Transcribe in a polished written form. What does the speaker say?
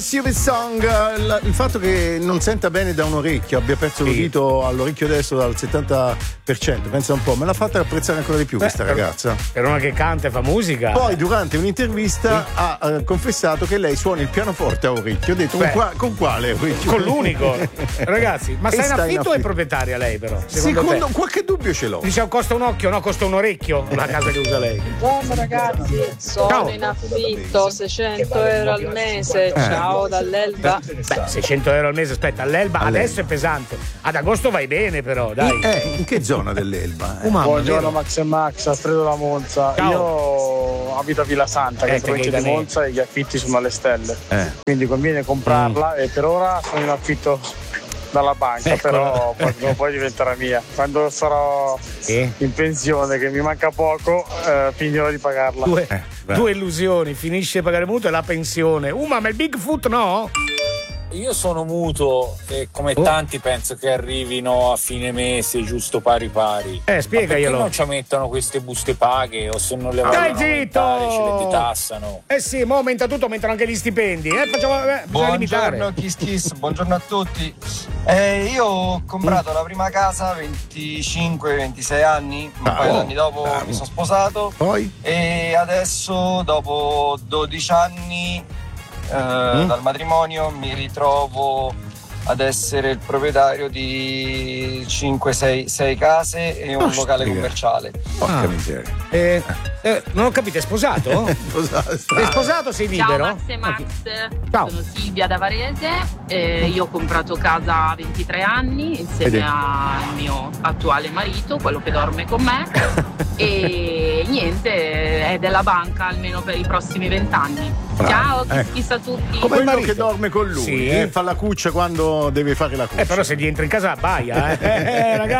Stupid Song. Il fatto che non senta bene da un orecchio, abbia perso l'udito all'orecchio destro dal 70%, pensa un po', me l'ha fatta apprezzare ancora di più questa ragazza. Per una che canta e fa musica. Poi durante un'intervista ha confessato che lei suona il pianoforte a orecchio. Ho detto, con quale orecchio? Con l'unico. Ragazzi, ma sta in affitto o è proprietaria lei però? Secondo qualche dubbio ce l'ho. Diciamo costa un occhio, no, costa un orecchio la casa che usa lei. Buongiorno ragazzi, sono in affitto, 600 euro al mese, ciao dall'Elba. Beh, 600 euro al mese, aspetta, all'Elba adesso è pesante. Ad agosto vai bene però, dai. In che zona dell'Elba? Buongiorno Max e Max, Alfredo da Monza. Ciao. Io abito a Villa Santa, che è in provincia di Monza, e gli affitti sono alle stelle. Quindi conviene comprarla e per ora sono in affitto dalla banca, però poi diventerà mia. Quando sarò in pensione, che mi manca poco, finirò di pagarla. Due illusioni, finisce di pagare mutuo e la pensione. Ma il Bigfoot no? Io sono mutuo e come tanti penso che arrivino a fine mese giusto pari pari. Spiegaglielo. Ma perché non ci mettono queste buste paghe, o se non le vogliono aumentare ce le detassano? Sì, mo aumenta tutto, aumentano anche gli stipendi. Buongiorno Kiss, buongiorno a tutti. Io ho comprato la prima casa 25-26 anni, un paio d'anni dopo mi sono sposato. Poi? E adesso dopo 12 anni dal matrimonio mi ritrovo ad essere il proprietario di 5-6 case e un locale commerciale. Porca miseria. Non ho capito, è sposato? Sei sposato, sei libero? Ciao Max e Max, sono Silvia da Varese, io ho comprato casa a 23 anni insieme al mio attuale marito, quello che dorme con me e niente, è della banca almeno per i prossimi 20 anni. Ciao, kiss a tutti. Come il marito che dorme con lui, sì. Fa la cuccia quando deve fare la cuccia. Però se gli entra in casa baia, ragazzi.